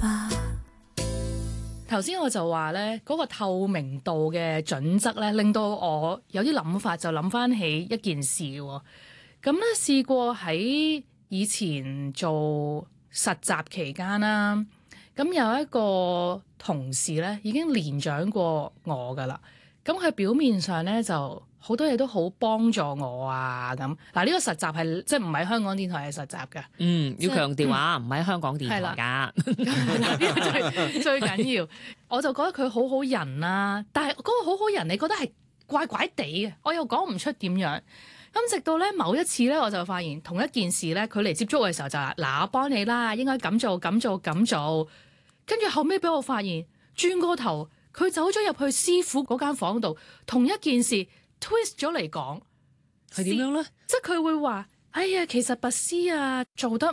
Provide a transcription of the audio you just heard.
吧。 頭先我就話咧，嗰個透明度嘅準則咧，令到我有啲諗法，就諗翻起一件事喎。咁咧試過喺以前做實習期間啦，咁有一個同事咧已經年長過我噶啦，咁佢表面上咧就好多嘢都好幫助我啊咁。嗱，呢個實習係即係唔係香港電台嘅實習嘅， 要強調啊，唔係香港電台㗎。 呢個最緊要，我就覺得佢好好人啦。但係嗰個好好人，你覺得係怪怪地嘅，我又講唔出點樣。咁直到咧某一次咧，我就發現同一件事咧，佢嚟接觸嘅時候就話：嗱，我幫你啦，應該咁做咁做咁做。跟住後尾俾我發現，轉個頭佢走咗入去師傅嗰間房度，同一件事 twist 咗嚟講， 係點樣咧？ 即係佢會話：哎呀，其實拔絲啊做得